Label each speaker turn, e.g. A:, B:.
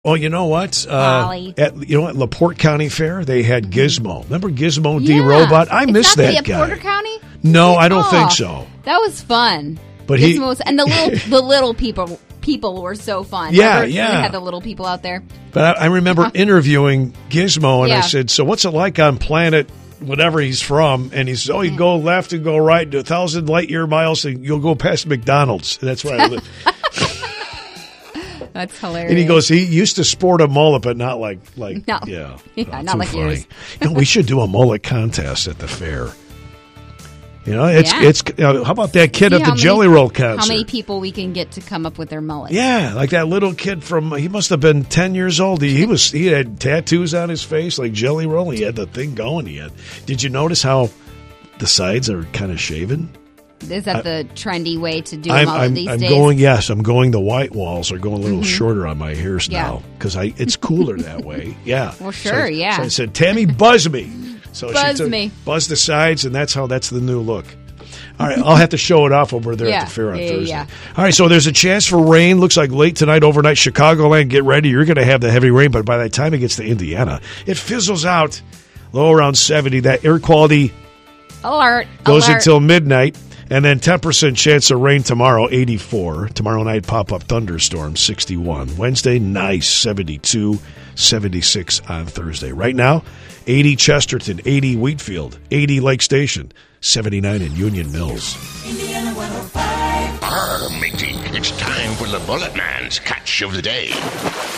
A: Oh, you know what? At LaPorte County Fair, they had Gizmo. Remember Gizmo D Robot? I miss that guy.
B: Porter County?
A: No, I don't think so.
B: That was fun.
A: But
B: and the little people were so fun.
A: Yeah,
B: We had the little people out there.
A: But I remember interviewing Gizmo, and I said, "So what's it like on planet whatever he's from?" And he says, "Oh, you go left and go right to 1,000 light year miles, and you'll go past McDonald's." And that's where I live.
B: That's hilarious.
A: And he goes, he used to sport a mullet, but not like
B: not like
A: funny.
B: yours.
A: We should do a mullet contest at the fair. It's how about that kid at the Jelly Roll concert?
B: How many people we can get to come up with their mullet?
A: Yeah, like that little kid he must have been 10 years old. He had tattoos on his face like Jelly Roll. He had the thing going. Did you notice how the sides are kind of shaven?
B: Is that the trendy way to do a mullet these days?
A: I'm going the white walls are going a little shorter on my hairs now because it's cooler that way. Yeah.
B: Well, sure,
A: So I said, Tammy, buzz me. So
B: she
A: buzzed the sides, and that's the new look. All right, I'll have to show it off over there at the fair on Thursday.
B: Yeah.
A: All right, so there's a chance for rain. Looks like late tonight, overnight, Chicagoland. Get ready. You're going to have the heavy rain, but by the time it gets to Indiana, it fizzles out. Low around 70. That air quality
B: alert
A: goes until midnight. And then 10% chance of rain tomorrow, 84. Tomorrow night, pop-up thunderstorm, 61. Wednesday, nice, 72. 76 on Thursday. Right now, 80 Chesterton, 80 Wheatfield, 80 Lake Station, 79 in Union Mills.
C: Indiana 105.
D: Matey, it's time for the Bullet Man's Catch of the Day.